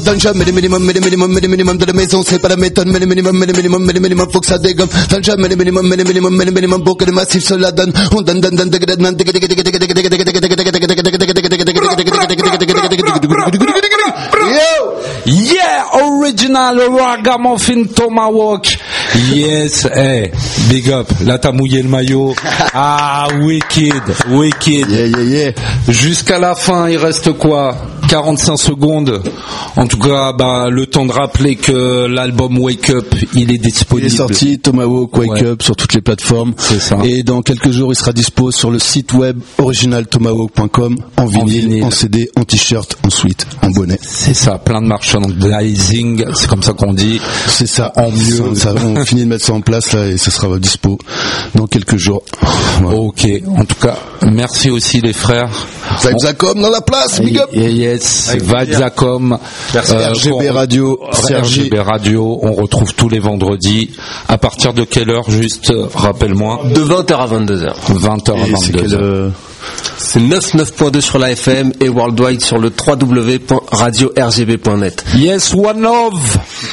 Dans jamais les minimum de la maison, c'est pas la méthode, mais les minimum, faut que ça dégomme. Dans jamais les minimum, pour que le massif se la donne. On donne. Yeah, original Ragamuffin Tomahawk. Yes, hey, big up. Là, t'as mouillé le maillot. Ah, wicked. Yeah. Jusqu'à la fin, il reste quoi? 45 secondes. En tout cas, le temps de rappeler que l'album Wake Up, il est disponible. Il est sorti, Tomahawk Wake Up, sur toutes les plateformes. C'est ça. Et dans quelques jours, il sera dispo sur le site web originaltomahawk.com, en vinyle, en CD, en t-shirt, en sweat, en bonnet. C'est ça, plein de merchandising, c'est comme ça qu'on dit. C'est ça. En mieux. On finit de mettre ça en place là et ça sera dispo dans quelques jours. Voilà. Ok. En tout cas, merci aussi les frères. Zacom dans la place, big up. Yes, Zacom. Merci RGB Radio. RGB Radio, on retrouve tous les vendredis. À partir de quelle heure, juste, rappelle-moi? De 20h à 22h. 20h à 22h. C'est 99.2 sur la FM et worldwide sur le www.radio-rgb.net. Yes, one love.